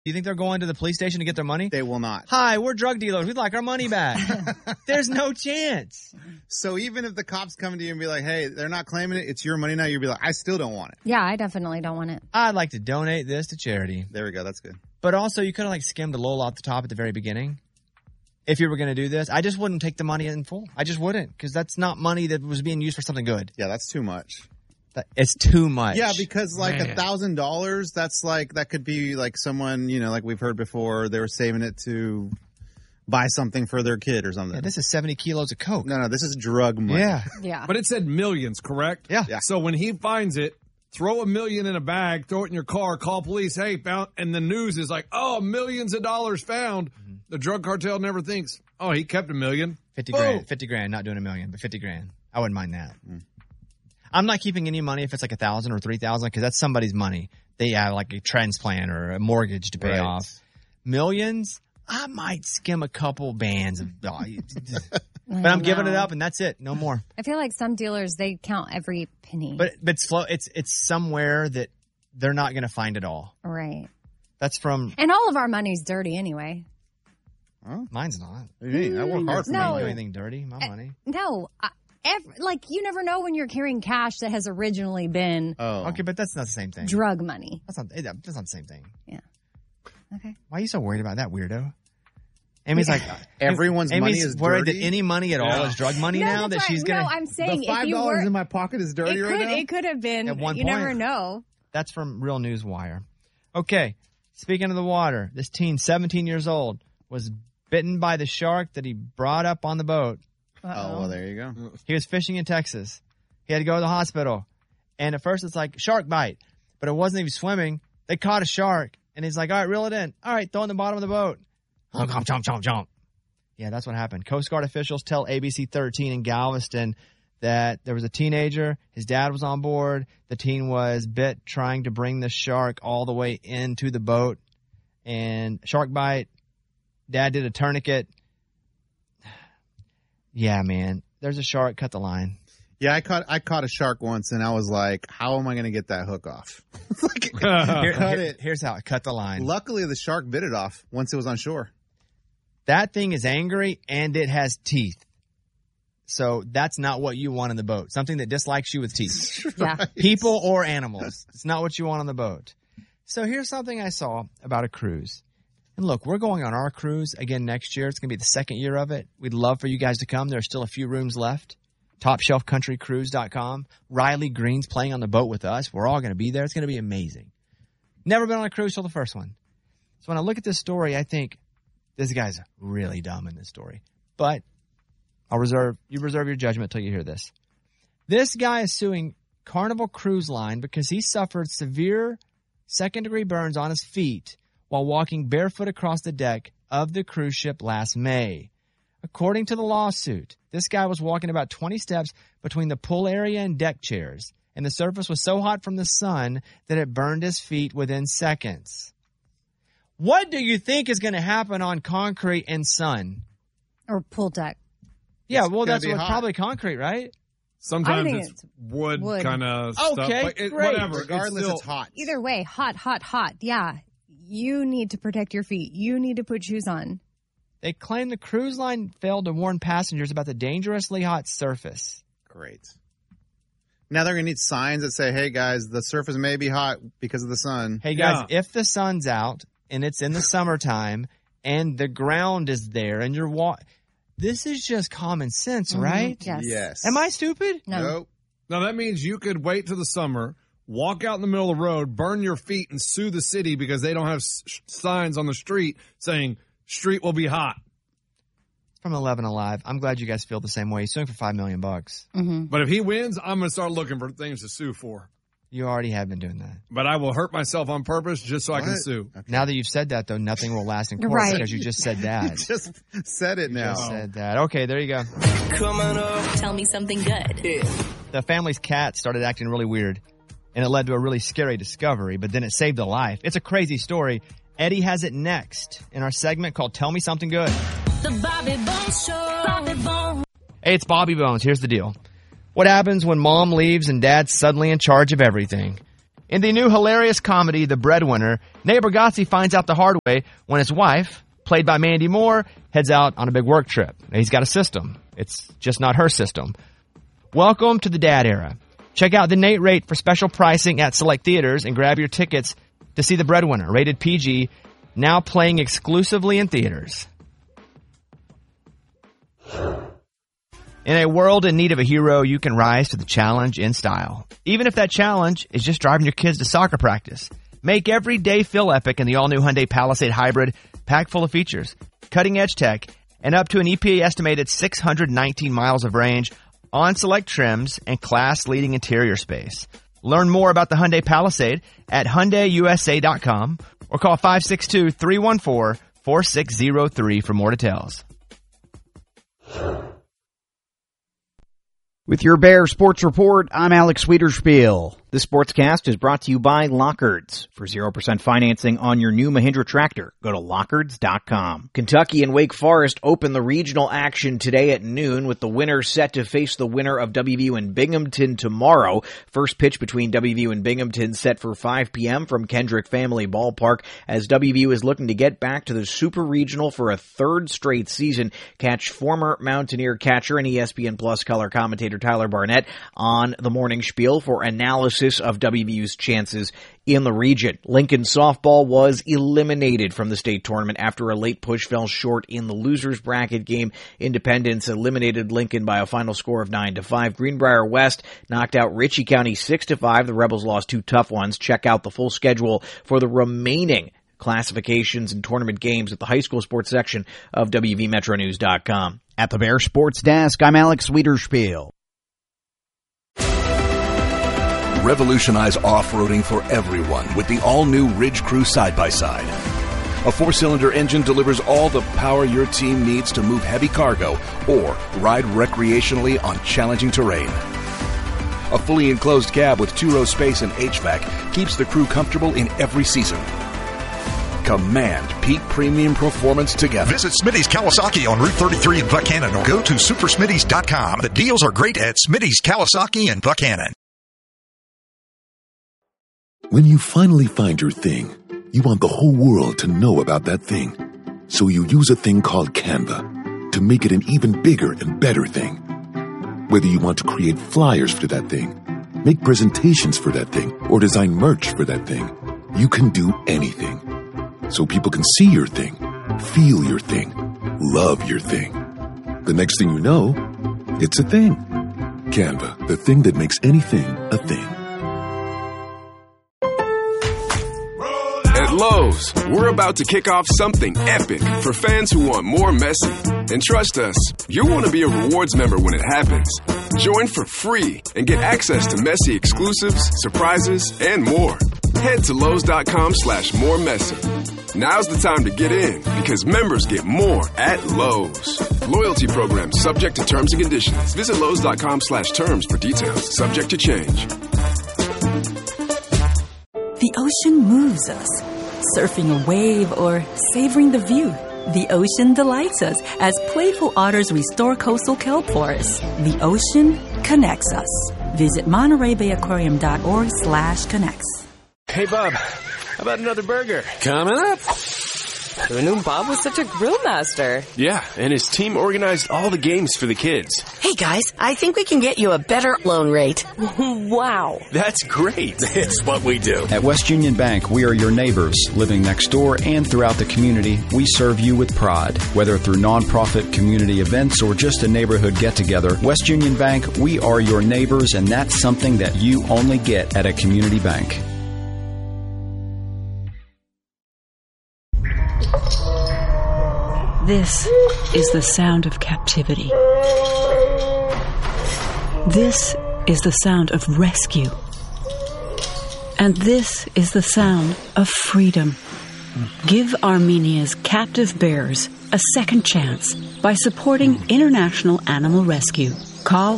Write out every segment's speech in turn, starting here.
You think they're going to the police station to get their money? They will not. Hi, we're drug dealers. We'd like our money back. There's no chance. So even if the cops come to you and be like, hey, they're not claiming it, it's your money now, you'll be like, I still don't want it. Yeah, I definitely don't want it. I'd like to donate this to charity. There we go. That's good. But also, you could have skimmed a little off the top at the very beginning. If you were going to do this, I just wouldn't take the money in full. I just wouldn't, because that's not money that was being used for something good. Yeah, that's too much. It's too much. Yeah, because $1,000, that's that could be someone, like we've heard before, they were saving it to buy something for their kid or something. Yeah, this is 70 kilos of coke. No, this is drug money. Yeah. But it said millions, correct? Yeah. So when he finds it, throw $1 million in a bag, throw it in your car, call police, hey, found, and the news is millions of dollars found. Mm-hmm. The drug cartel never thinks, he kept $1 million. 50 grand. 50 grand, not doing $1 million, but 50 grand. I wouldn't mind that. I'm not keeping any money if it's $1,000 or $3,000, because that's somebody's money. They have a transplant or a mortgage to pay off. Millions, I might skim a couple bands. But I'm giving it up, and that's it. No more. I feel like some dealers, they count every penny. But it's slow. It's somewhere that they're not going to find it all. Right. That's from... And all of our money's dirty anyway. Huh? Mine's not. What do you mean? I work hard for no. I don't do anything dirty. My money. No. You never know when you're carrying cash that has originally been okay, but that's not the same thing. Drug money. That's not the same thing. Yeah. Okay. Why are you so worried about that, weirdo? Amy's everyone's money is worried dirty? that any money at all is drug money now. That she's gonna. No, I'm saying the $5 in my pocket is dirty right now. It could have been. At one you point. never know. That's from Real News Wire. Okay, speaking of the water, this teen, 17 years old, was bitten by the shark that he brought up on the boat. Uh-oh. Oh, well, there you go. He was fishing in Texas. He had to go to the hospital. And at first it's shark bite. But it wasn't even swimming. They caught a shark. And he's like, all right, reel it in. All right, throw it in the bottom of the boat. Chomp, chomp, chomp, chomp. Yeah, that's what happened. Coast Guard officials tell ABC 13 in Galveston that there was a teenager. His dad was on board. The teen was bit trying to bring the shark all the way into the boat. And shark bite. Dad did a tourniquet. Yeah, man. There's a shark. Cut the line. Yeah, I caught a shark once, and I was like, how am I going to get that hook off? Here's how. Cut the line. Luckily, the shark bit it off once it was on shore. That thing is angry, and it has teeth. So that's not what you want in the boat. Something that dislikes you with teeth. Yeah. Right. People or animals. It's not what you want on the boat. So here's something I saw about a cruise. And look, we're going on our cruise again next year. It's going to be the second year of it. We'd love for you guys to come. There are still a few rooms left. TopShelfCountryCruise.com. Riley Green's playing on the boat with us. We're all going to be there. It's going to be amazing. Never been on a cruise till the first one. So when I look at this story, I think this guy's really dumb in this story. But you reserve your judgment till you hear this. This guy is suing Carnival Cruise Line because he suffered severe second-degree burns on his feet while walking barefoot across the deck of the cruise ship last May. According to the lawsuit, this guy was walking about 20 steps between the pool area and deck chairs, and the surface was so hot from the sun that it burned his feet within seconds. What do you think is going to happen on concrete and sun? Or pool deck. Yeah, well, that's probably concrete, right? Sometimes it's wood kind of stuff. Okay, great. Whatever. Regardless, it's hot. Either way, hot. Yeah. You need to protect your feet. You need to put shoes on. They claim the cruise line failed to warn passengers about the dangerously hot surface. Great. Now they're going to need signs that say, hey, guys, the surface may be hot because of the sun. Hey, guys, if the sun's out and it's in the summertime and the ground is there and you're this is just common sense, right? Yes. Am I stupid? No. Nope. Now, that means you could wait till the summer, walk out in the middle of the road, burn your feet, and sue the city because they don't have signs on the street saying, street will be hot. From 11 Alive. I'm glad you guys feel the same way. He's suing for $5 million. Mm-hmm. But if he wins, I'm going to start looking for things to sue for. You already have been doing that. But I will hurt myself on purpose just so I can sue. Okay. Now that you've said that, though, nothing will last in court Right. because you just said that. You just said it now. Just said that. Okay, there you go. Coming up. Tell me something good. Yeah. The family's cat started acting really weird, and it led to a really scary discovery, but then it saved a life. It's a crazy story. Eddie has it next in our segment called Tell Me Something Good. The Bobby Bones Show. Bobby Bones. Hey, it's Bobby Bones. Here's the deal. What happens when mom leaves and dad's suddenly in charge of everything? In the new hilarious comedy, The Breadwinner, Nate Bargatze finds out the hard way when his wife, played by Mandy Moore, heads out on a big work trip. He's got a system. It's just not her system. Welcome to the dad era. Check out the Nate rate for special pricing at select theaters and grab your tickets to see The Breadwinner, rated PG, now playing exclusively in theaters. In a world in need of a hero, you can rise to the challenge in style. Even if that challenge is just driving your kids to soccer practice. Make every day feel epic in the all-new Hyundai Palisade Hybrid, packed full of features, cutting-edge tech, and up to an EPA-estimated 619 miles of range on select trims and class-leading interior space. Learn more about the Hyundai Palisade at HyundaiUSA.com or call 562-314-4603 for more details. With your Bear Sports Report, I'm Alex Wiederspiel. This sportscast is brought to you by Lockards. For 0% financing on your new Mahindra tractor, go to Lockards.com. Kentucky and Wake Forest open the regional action today at noon, with the winner set to face the winner of WVU and Binghamton tomorrow. First pitch between WVU and Binghamton set for 5 p.m. from Kendrick Family Ballpark, as WVU is looking to get back to the Super Regional for a third straight season. Catch former Mountaineer catcher and ESPN Plus color commentator Tyler Barnett on the Morning Spiel for analysis of WVU's chances in the region. Lincoln softball was eliminated from the state tournament after a late push fell short in the losers bracket game. Independence eliminated Lincoln by a final score of 9-5. Greenbrier West knocked out Ritchie County 6-5. The Rebels lost 2 tough ones. Check out the full schedule for the remaining classifications and tournament games at the high school sports section of WVMetroNews.com. At the Bear Sports Desk, I'm Alex Wiederspiel. Revolutionize off-roading for everyone with the all-new Ridge Crew side-by-side. A 4-cylinder engine delivers all the power your team needs to move heavy cargo or ride recreationally on challenging terrain. A fully enclosed cab with 2-row space and HVAC keeps the crew comfortable in every season. Command peak premium performance together. Visit Smitty's Kawasaki on Route 33 in Buchanan or go to supersmitty's.com. The deals are great at Smitty's Kawasaki in Buchanan. When you finally find your thing, you want the whole world to know about that thing. So you use a thing called Canva to make it an even bigger and better thing. Whether you want to create flyers for that thing, make presentations for that thing, or design merch for that thing, you can do anything. So people can see your thing, feel your thing, love your thing. The next thing you know, it's a thing. Canva, the thing that makes anything a thing. At Lowe's, we're about to kick off something epic for fans who want more Messi. And trust us, you'll want to be a rewards member when it happens. Join for free and get access to Messi exclusives, surprises, and more. Head to Lowe's.com/more Messi. Now's the time to get in because members get more at Lowe's. Loyalty program subject to terms and conditions. Visit Lowe's.com/terms for details. Subject to change. The ocean moves us, surfing a wave or savoring the view. The ocean delights us as playful otters restore coastal kelp forests. The ocean connects us. Visit MontereyBayAquarium.org/connects. Hey, Bob, how about another burger? Coming up. Who knew Bob was such a grill master? Yeah, and his team organized all the games for the kids. Hey, guys, I think we can get you a better loan rate. Wow. That's great. It's what we do. At West Union Bank, we are your neighbors. Living next door and throughout the community, we serve you with pride. Whether through nonprofit community events or just a neighborhood get-together, West Union Bank, we are your neighbors, and that's something that you only get at a community bank. This is the sound of captivity. This is the sound of rescue. And this is the sound of freedom. Give Armenia's captive bears a second chance by supporting International Animal Rescue. Call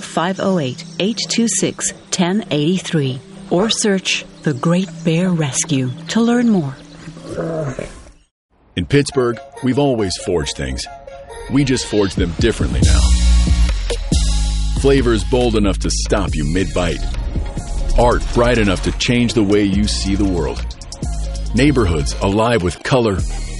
508-826-1083 or search The Great Bear Rescue to learn more. In Pittsburgh, we've always forged things. We just forge them differently now. Flavors bold enough to stop you mid-bite. Art bright enough to change the way you see the world. Neighborhoods alive with color,